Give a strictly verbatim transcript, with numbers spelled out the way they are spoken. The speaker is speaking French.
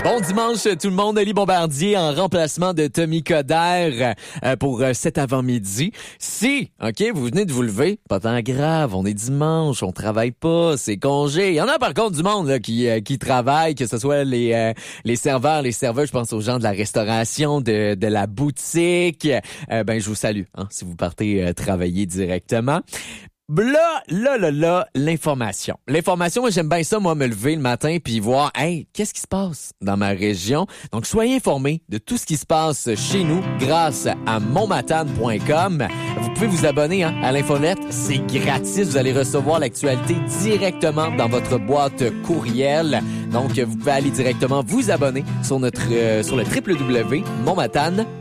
Bon dimanche tout le monde, Oli Bombardier en remplacement de Tommy Coderre euh, pour euh, cet avant-midi. Si, OK, vous venez de vous lever, pas tant grave, on est dimanche, on travaille pas, c'est congé. Il y en a par contre du monde là, qui euh, qui travaille, que ce soit les euh, les serveurs, les serveuses, je pense aux gens de la restauration, de de la boutique. Euh, ben je vous salue hein, si vous partez euh, travailler directement. Là, là, là, là, l'information. L'information, moi, j'aime bien ça, moi, me lever le matin puis voir, hey, qu'est-ce qui se passe dans ma région? Donc, soyez informés de tout ce qui se passe chez nous grâce à monmatane point com. Vous pouvez vous abonner hein, à l'infolette. C'est gratis. Vous allez recevoir l'actualité directement dans votre boîte courriel. Donc, vous pouvez aller directement vous abonner sur notre, euh, sur le w w w point monmatane point com.